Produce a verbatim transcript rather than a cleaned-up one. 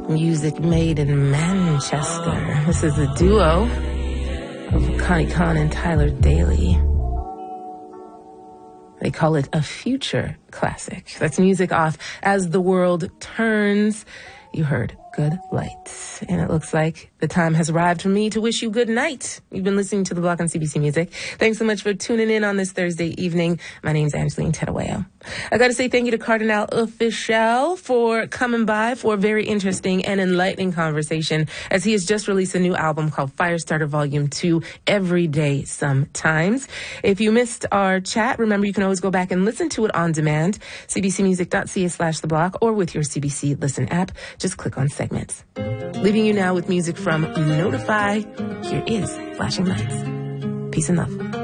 Music made in Manchester. This is a duo of Connie Khan and Tyler Daly. They call it a future classic. That's music off As the World Turns. You heard Good Light. And it looks like the time has arrived for me to wish you good night. You've been listening to The Block on C B C Music. Thanks so much for tuning in on this Thursday evening. My name's Angeline Tedawayo. I got to say thank you to Cardinal Offishall for coming by for a very interesting and enlightening conversation, as he has just released a new album called Firestarter Volume two, Every Day Sometimes. If you missed our chat, remember you can always go back and listen to it on demand, cbcmusic.ca slash the block, or with your C B C Listen app. Just click on segments. Leaving you now with music from Notify. Here is Flashing Lights. Peace and love.